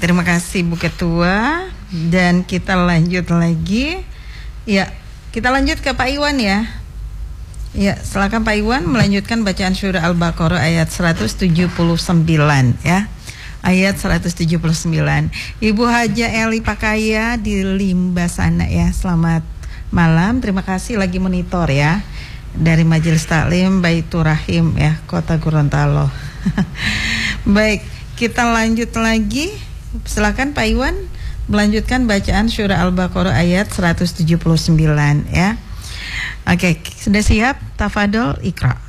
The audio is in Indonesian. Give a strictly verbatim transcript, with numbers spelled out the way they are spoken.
terima kasih Bu Ketua. Dan kita lanjut lagi. Ya, kita lanjut ke Pak Iwan ya. Ya, silakan Pak Iwan melanjutkan bacaan surah Al-Baqarah ayat seratus tujuh puluh sembilan ya. Ayat seratus tujuh puluh sembilan. Ibu Haja Eli Pakaya di Limba sana ya. Selamat malam. Terima kasih lagi monitor ya. Dari Majelis Taklim Baitur Rahim ya, Kota Gorontalo. Baik, kita lanjut lagi. Silakan Pak Iwan melanjutkan bacaan surah Al-Baqarah ayat seratus tujuh puluh sembilan ya. Oke, sudah siap? Tafadol, Iqra.